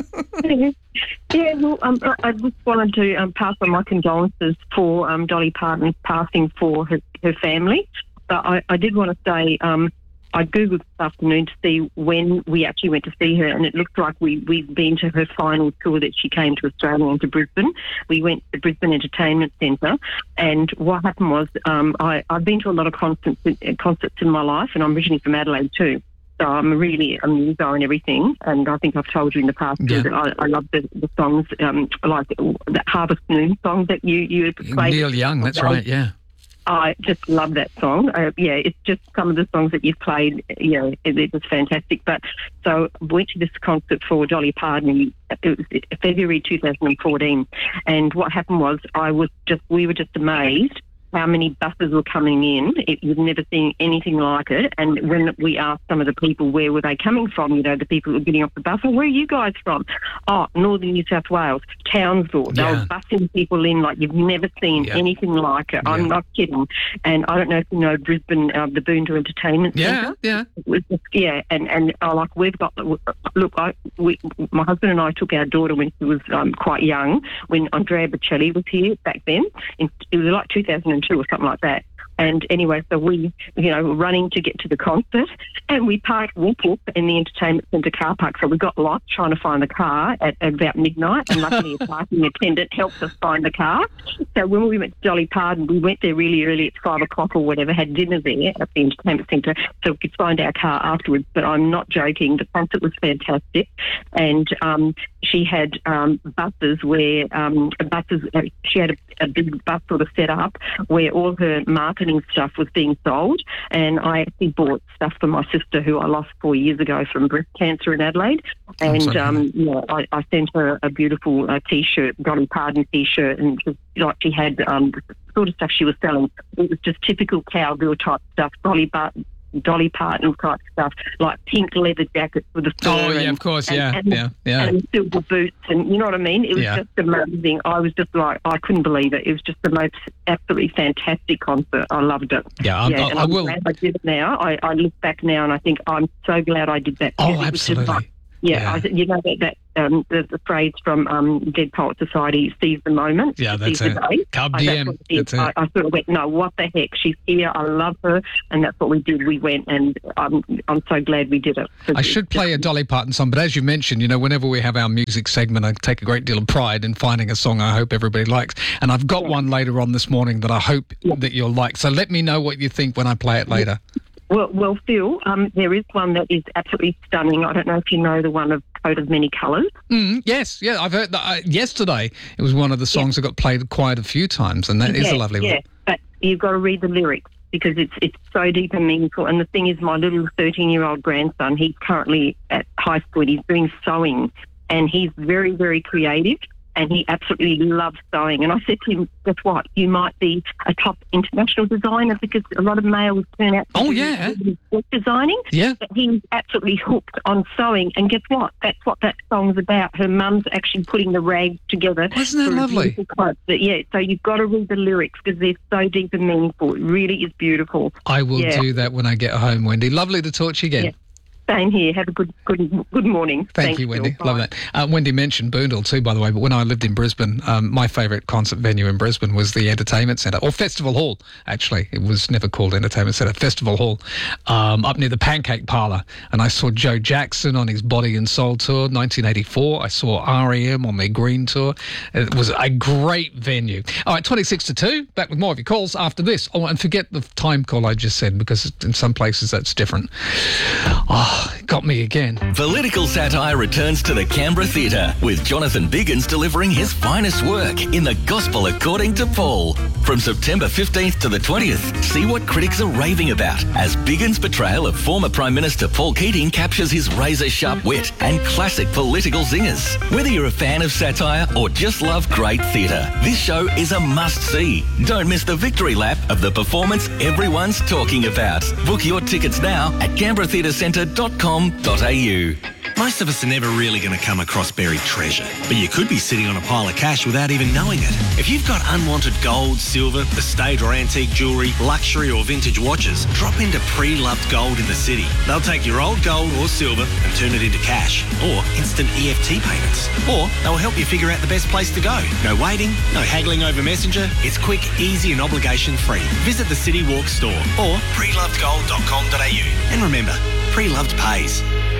S2: yeah well, um, I- I just wanted to um, pass on my condolences for um, Dolly Parton's passing for her, her family. But I, I did want to say um, I Googled this afternoon to see when we actually went to see her, and it looks like we, we've been to her final tour that she came to Australia and to Brisbane. We went to the Brisbane Entertainment Centre, and what happened was um, I, I've been to a lot of concerts, concerts in my life, and I'm originally from Adelaide too. So I'm really a muso and everything, and I think I've told you in the past too
S4: Yeah.
S2: that I, I love the, the songs, um, like that Harvest Moon song that you you played.
S4: Neil Young, that's right, yeah.
S2: I just love that song. Uh, yeah, it's just some of the songs that you've played, you know, it, it was fantastic. But so I went to this concert for Dolly Parton. It was February two thousand fourteen, and what happened was I was just we were just amazed how many buses were coming in. It, you've never seen anything like it. And when we asked some of the people where were they coming from, you know, the people who were getting off the bus, oh, where are you guys from? Oh, Northern New South Wales, Townsville. They
S4: Yeah.
S2: were busing people in like you've never seen
S4: Yeah.
S2: anything like it. I'm not kidding. And I don't know if you know Brisbane, uh, the Boondah Entertainment
S4: Yeah,
S2: Centre.
S4: yeah.
S2: It was just, yeah, and, and uh, like we've got, look, I, we, my husband and I took our daughter when she was um, quite young, when Andrea Bocelli was here back then. In, it was like two thousand two or something like that. And anyway, so we, you know, were running to get to the concert, and we parked whoop whoop in the entertainment centre car park. So we got lost trying to find the car at, at about midnight, and luckily a parking attendant helped us find the car. So when we went to Dolly Parton, we went there really early at five o'clock or whatever, had dinner there at the entertainment centre, so we could find our car afterwards. But I'm not joking; the concert was fantastic, and um, she had um, buses where um, buses. Uh, she had a, a big bus sort of set up where all her marketing marketing stuff was being sold, and I actually bought stuff for my sister who I lost four years ago from breast cancer in Adelaide. And um, yeah, I, I sent her a beautiful uh, T-shirt, Dolly Parton T-shirt, and just, like she had um, the sort of stuff she was selling. It was just typical cowgirl type stuff, Dolly Parton. Dolly Parton type stuff, like pink leather jackets with a fur.
S4: Oh, yeah,
S2: and,
S4: of course,
S2: and,
S4: yeah,
S2: and,
S4: yeah, yeah.
S2: And silver boots, and you know what I mean? It was
S4: Yeah.
S2: just amazing. I was just like, I couldn't believe it. It was just the most absolutely fantastic concert. I loved it.
S4: Yeah, I'm- I-
S2: and
S4: I
S2: I'm
S4: will-
S2: glad I did it now. I, I look back now and I think I'm so glad I did that.
S4: Oh,
S2: because it was just
S4: absolutely.
S2: like- Yeah, I, you know that, that um, the, the phrase from um, Dead Poet Society, "Seize the moment."
S4: Yeah, that's
S2: seize the
S4: it.
S2: day.
S4: Cub
S2: I-
S4: D
S2: that's
S4: M,
S2: what it is.
S4: that's it.
S2: I, I sort of went, no, what the heck? She's here. I love her, and that's what we did. We went, and I'm I'm so glad we did it.
S4: I should play a Dolly Parton song, but as you mentioned, you know, whenever we have our music segment, I take a great deal of pride in finding a song I hope everybody likes. And I've got one later on this morning that I hope that you'll like. So let me know what you think when I play it later.
S2: Well, well, Phil, um, there is one that is absolutely stunning. I don't know if you know the one of Coat of Many Colours.
S4: Mm, yes, yeah, I've heard that. Uh, yesterday, it was one of the songs that got played quite a few times, and that is
S2: yeah,
S4: a lovely
S2: yeah,
S4: one.
S2: but you've got to read the lyrics because it's it's so deep and meaningful. And the thing is, my little thirteen-year-old grandson, he's currently at high school. He's doing sewing, and he's very, very creative. And he absolutely loves sewing. And I said to him, guess what? You might be a top international designer because a lot of males turn out to
S4: Oh,
S2: do
S4: yeah.
S2: book designing.
S4: Yeah.
S2: But he's absolutely hooked on sewing. And guess what? That's what that song's about. Her mum's actually putting the rags together.
S4: Isn't that
S2: for a
S4: lovely?
S2: beautiful quote. But yeah, so you've got to read the lyrics because they're so deep and meaningful. It really is beautiful.
S4: I will
S2: Yeah.
S4: do that when I get home, Wendy. Lovely to talk to you again.
S2: Yeah. Same here. Have a good good good morning.
S4: Thank
S2: Thanks,
S4: you, Wendy.
S2: Phil.
S4: Love
S2: Bye.
S4: that. Uh, Wendy mentioned Boondall too, by the way, but when I lived in Brisbane, um, my favourite concert venue in Brisbane was the Entertainment Centre, or Festival Hall, actually. It was never called Entertainment Centre, Festival Hall, um, up near the Pancake Parlour. And I saw Joe Jackson on his Body and Soul tour, nineteen eighty-four. I saw R E M on their Green tour. It was a great venue. All right, twenty-six to two, back with more of your calls after this. Oh, and forget the time call I just said, because in some places that's different. Oh, it got me again.
S7: Political satire returns to the Canberra Theatre, with Jonathan Biggins delivering his finest work in The Gospel According to Paul. From September fifteenth to the twentieth, see what critics are raving about as Biggins' portrayal of former Prime Minister Paul Keating captures his razor-sharp wit and classic political zingers. Whether you're a fan of satire or just love great theatre, this show is a must-see. Don't miss the victory lap of the performance everyone's talking about. Book your tickets now at canberra theatre centre dot com dot a u.
S8: Most of us are never really going to come across buried treasure, but you could be sitting on a pile of cash without even knowing it. If you've got unwanted gold, silver, estate or antique jewellery, luxury or vintage watches, drop into Pre-Loved Gold in the city. They'll take your old gold or silver and turn it into cash, or instant E F T payments. Or they'll help you figure out the best place to go. No waiting, no haggling over Messenger. It's quick, easy and obligation free. Visit the City Walk store or pre loved gold dot com dot a u. And remember, Pre-Loved pays.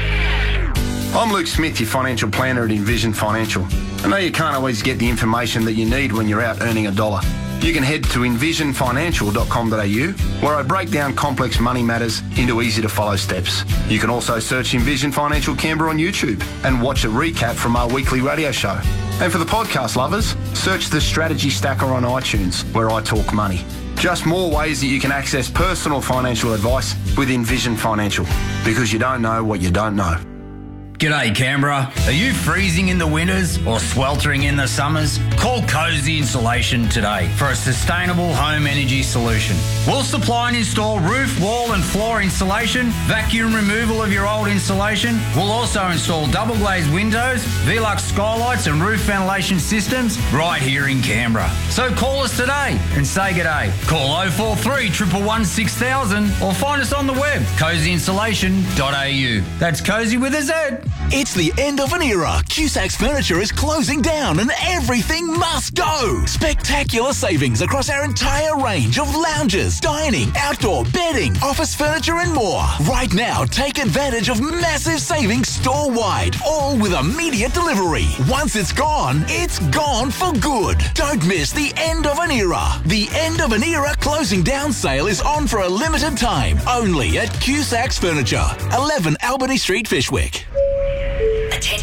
S9: I'm Luke Smith, your financial planner at Envision Financial. I know you can't always get the information that you need when you're out earning a dollar. You can head to envision financial dot com dot a u, where I break down complex money matters into easy-to-follow steps. You can also search Envision Financial Canberra on YouTube and watch a recap from our weekly radio show. And for the podcast lovers, search the Strategy Stacker on iTunes, where I talk money. Just more ways that you can access personal financial advice with Envision Financial, because you don't know what you don't know.
S10: G'day Canberra. Are you freezing in the winters or sweltering in the summers? Call Cozy Insulation today for a sustainable home energy solution. We'll supply and install roof, wall and floor insulation, vacuum removal of your old insulation. We'll also install double glazed windows, Velux skylights and roof ventilation systems right here in Canberra. So call us today and say g'day. Call oh four three, one one one, six thousand or find us on the web, cozy insulation dot a u. That's cozy with a Z.
S11: It's the end of an era. Cusac's Furniture is closing down and everything must go. Spectacular savings across our entire range of lounges, dining, outdoor, bedding, office furniture and more. Right now, take advantage of massive savings store-wide, all with immediate delivery. Once it's gone, it's gone for good. Don't miss the end of an era. The end of an era closing down sale is on for a limited time, only at Cusac's Furniture, eleven Albany Street, Fishwick.
S26: Attention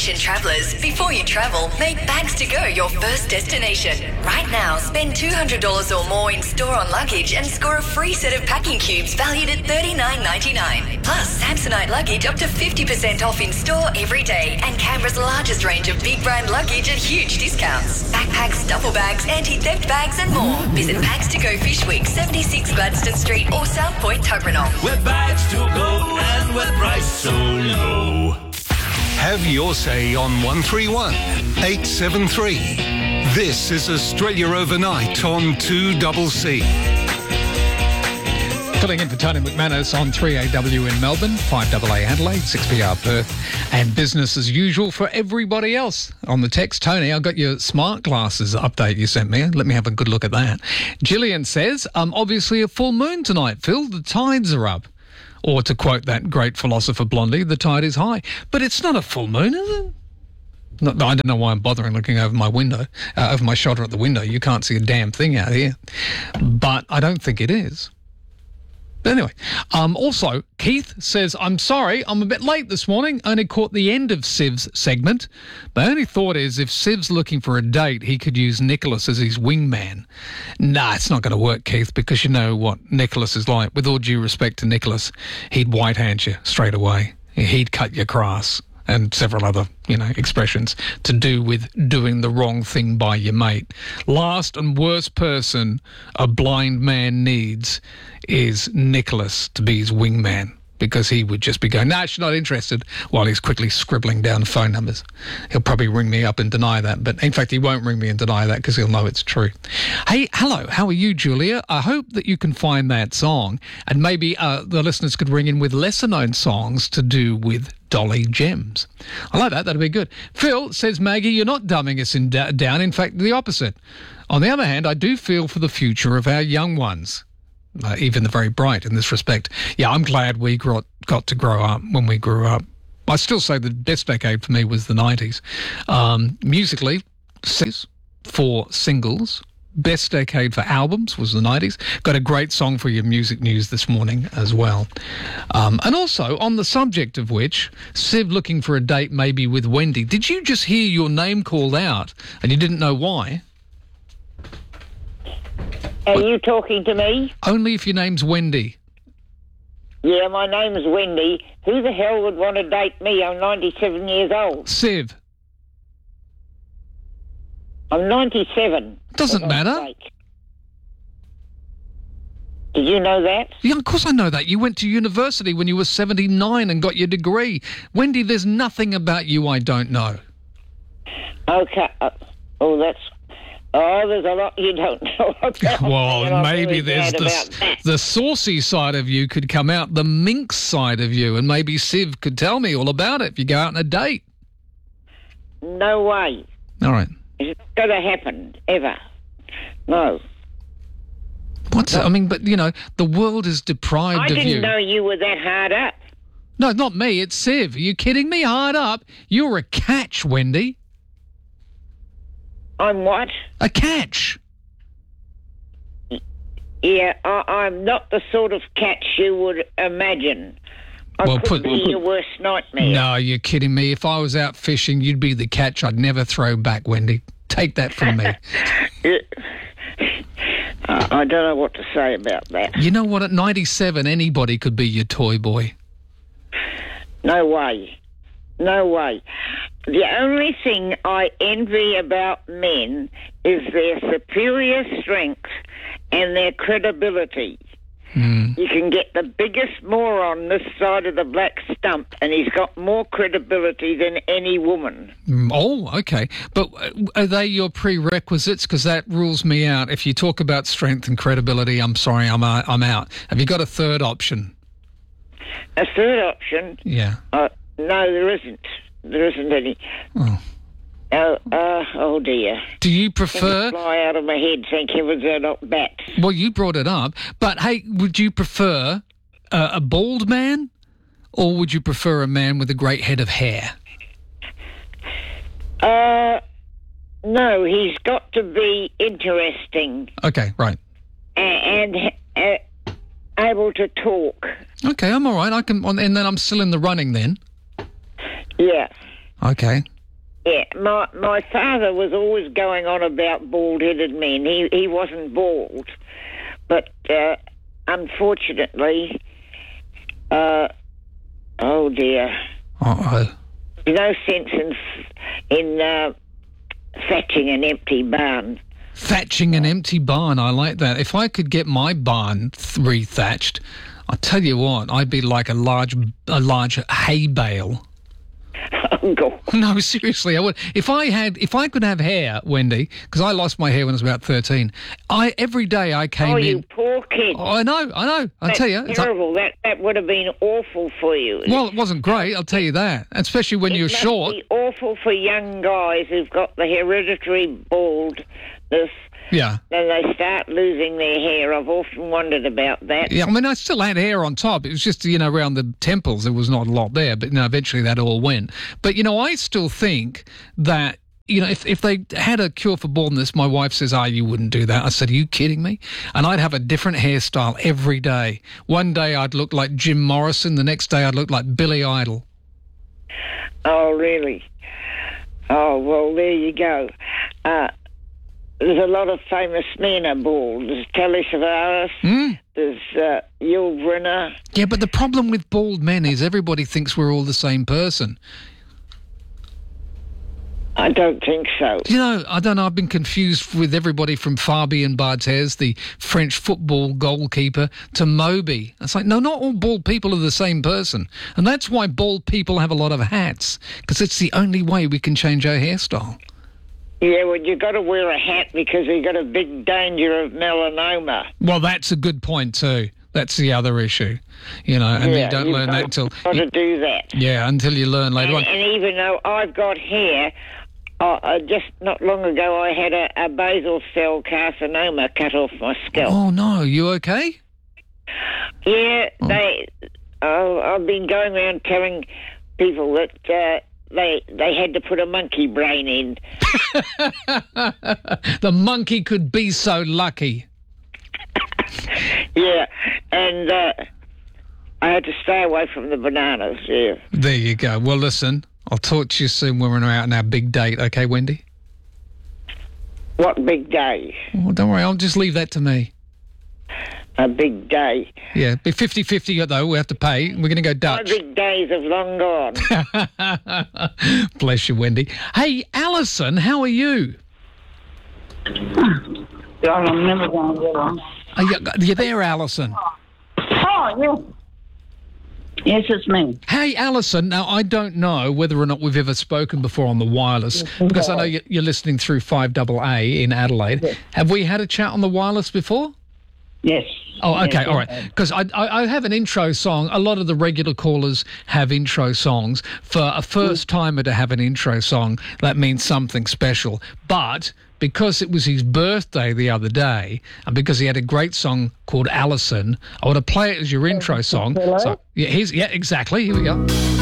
S6: Attention travellers, before you travel, make Bags to Go your first destination. Right now, spend two hundred dollars or more in store on luggage and score a free set of packing cubes valued at thirty-nine ninety-nine. Plus, Samsonite luggage up to fifty percent off in store every day, and Canberra's largest range of big brand luggage at huge discounts. Backpacks, duffel bags, anti-theft bags and more. Visit Bags to Go Fish Week, seventy-six Gladstone Street or South Point, Tuggeranong.
S12: Where bags to go and where price so low.
S3: Have your say on one three one eight seven three. This is Australia Overnight on two C C.
S4: Filling in for Tony McManus on three A W in Melbourne, five A A Adelaide, six P R Perth, and business as usual for everybody else. On the text, Tony, I got your smart glasses update you sent me. Let me have a good look at that. Gillian says, um, obviously a full moon tonight, Phil. The tides are up. Or to quote that great philosopher Blondie, the tide is high. But it's not a full moon, is it? No, I don't know why I'm bothering looking over my window, uh, over my shoulder at the window. You can't see a damn thing out here. But I don't think it is. But anyway, um, also, Keith says, I'm sorry, I'm a bit late this morning. Only caught the end of Siv's segment. My only thought is if Siv's looking for a date, he could use Nicholas as his wingman. Nah, it's not going to work, Keith, because you know what Nicholas is like. With all due respect to Nicholas, he'd white-hand you straight away. He'd cut your grass. And several other, you know, expressions to do with doing the wrong thing by your mate. Last and worst person a blind man needs is Nicholas to be his wingman, because he would just be going, nah, she's not interested, while he's quickly scribbling down phone numbers. He'll probably ring me up and deny that, but in fact he won't ring me and deny that because he'll know it's true. Hey, hello, how are you, Julia? I hope that you can find that song, and maybe uh, the listeners could ring in with lesser-known songs to do with Dolly Gems. I like that. That'd be good. Phil says, Maggie, you're not dumbing us in da- down. In fact, the opposite. On the other hand, I do feel for the future of our young ones, uh, even the very bright in this respect. Yeah, I'm glad we got, got to grow up when we grew up. I still say the best decade for me was the nineties. Um, musically, six, four singles. Best decade for albums was the nineties. Got a great song for your music news this morning as well. Um, and also, on the subject of which, Siv looking for a date maybe with Wendy. Did you just hear your name called out and you didn't know why?
S13: Are you talking to me?
S4: Only if your name's Wendy.
S13: Yeah, my name's Wendy. Who the hell would want to date me? I'm ninety-seven years old.
S4: Siv.
S13: I'm ninety-seven.
S4: Doesn't matter.
S13: Did you know that?
S4: Yeah, of course I know that. You went to university when you were seventy-nine and got your degree. Wendy, there's nothing about you I don't know.
S13: Okay. Uh, oh, that's... Oh, there's a lot you don't know about.
S4: Well, maybe there's the, the saucy side of you could come out, the minx side of you, and maybe Siv could tell me all about it if you go out on a date.
S13: No way.
S4: All right.
S13: It's not going to happen, ever. No.
S4: What's no. I mean, but, you know, the world is deprived
S13: I
S4: of you.
S13: I didn't know you were that hard up.
S4: No, not me. It's Siv. Are you kidding me? Hard up? You're a catch, Wendy.
S13: I'm what?
S4: A catch.
S13: Yeah, I, I'm not the sort of catch you would imagine. I
S4: well,
S13: could
S4: put,
S13: be your worst nightmare.
S4: No, you're kidding me. If I was out fishing, you'd be the catch I'd never throw back, Wendy. Take that from me.
S13: uh, I don't know what to say about that.
S4: You know what? At ninety-seven, anybody could be your toy boy.
S13: No way. No way. The only thing I envy about men is their superior strength and their credibility.
S4: Mm.
S13: You can get the biggest moron this side of the black stump and he's got more credibility than any woman.
S4: Mm, oh, okay. But are they your prerequisites? Because that rules me out. If you talk about strength and credibility, I'm sorry, I'm, uh, I'm out. Have you got a third option?
S13: A third option?
S4: Yeah.
S13: Uh, no, there isn't. There isn't any.
S4: Oh.
S13: Oh, uh, oh dear.
S4: Do you prefer...
S13: Things fly out of my head, thank heavens they're not bats.
S4: Well, you brought it up. But, hey, would you prefer uh, a bald man or would you prefer a man with a great head of hair?
S13: Uh, no, he's got to be interesting.
S4: Okay, right.
S13: And, and uh, able to talk.
S4: Okay, I'm all right. I can, and then I'm still in the running then.
S13: Yeah.
S4: Okay.
S13: Yeah, my my father was always going on about bald-headed men. He he wasn't bald, but uh, unfortunately, uh, oh dear,
S4: Uh-oh.
S13: no sense in in uh, thatching an empty barn.
S4: Thatching an empty barn, I like that. If I could get my barn th- re-thatched, I'll tell you what, I'd be like a large a large hay bale.
S13: Oh, God.
S4: No, seriously, I would. If I had, if I could have hair, Wendy, because I lost my hair when I was about thirteen. I every day I came
S13: oh,
S4: in.
S13: Oh, you poor kid.
S4: Oh, I know, I know. I
S13: That's
S4: tell you, it's
S13: terrible. That that would have been awful for you.
S4: well, it wasn't great. I'll tell you that, especially when
S13: it
S4: you're
S13: must
S4: short.
S13: Be awful for young guys who've got the hereditary baldness.
S4: Yeah.
S13: Then they start losing their hair. I've often wondered about that.
S4: Yeah, I mean, I still had hair on top. It was just, you know, around the temples, there was not a lot there, but, you know, eventually that all went. But, you know, I still think that, you know, if, if they had a cure for baldness, my wife says, oh, you wouldn't do that. I said, are you kidding me? And I'd have a different hairstyle every day. One day I'd look like Jim Morrison. The next day I'd look like Billy Idol.
S13: Oh, really? Oh, well, there you go. Uh, There's a lot of famous men are bald. There's Telly Savalas.
S4: Mm.
S13: There's uh, Yul Brynner.
S4: Yeah, but the problem with bald men is everybody thinks we're all the same person.
S13: I don't think so.
S4: You know, I don't know. I've been confused with everybody from Fabien Barthez, the French football goalkeeper, to Moby. It's like, no, not all bald people are the same person. And that's why bald people have a lot of hats, because it's the only way we can change our hairstyle.
S13: Yeah, well, you've got to wear a hat because you've got a big danger of melanoma.
S4: Well, that's a good point too. That's the other issue, you know, and
S13: yeah,
S4: you don't learn
S13: got,
S4: that until...
S13: got to do that.
S4: Yeah, until you learn later
S13: and,
S4: on.
S13: And even though I've got hair, uh, uh, just not long ago I had a, a basal cell carcinoma cut off my scalp.
S4: Oh, no, you okay?
S13: Yeah, oh. they... Oh, I've been going around telling people that... Uh, They they had to put a monkey brain in.
S4: The monkey could be so lucky.
S13: Yeah, and uh, I had to stay away from the bananas, yeah.
S4: There you go. Well, listen, I'll talk to you soon when we're out on our big date, okay, Wendy?
S13: What big day?
S4: Oh, don't worry, I'll just leave that to me.
S13: A big day.
S4: Yeah, be fifty-fifty though, we have to pay. We're going to go Dutch.
S13: My big days have long gone.
S4: Bless you, Wendy. Hey, Alison, how are you?
S14: God, I'm never going to get on.
S4: Are you, are you there, Alison?
S14: Oh, yeah. Yes, it's me.
S4: Hey, Alison, now I don't know whether or not we've ever spoken before on the wireless, because I know you're listening through five A A in Adelaide. Yes. Have we had a chat on the wireless before?
S14: Yes.
S4: Oh, okay,
S14: yes,
S4: all right. Because I, I I have an intro song. A lot of the regular callers have intro songs. For a first-timer to have an intro song, that means something special. But because it was his birthday the other day, and because he had a great song called Alison, I want to play it as your intro song.
S14: Hello?
S4: So, yeah, here's, yeah, exactly. Here we go.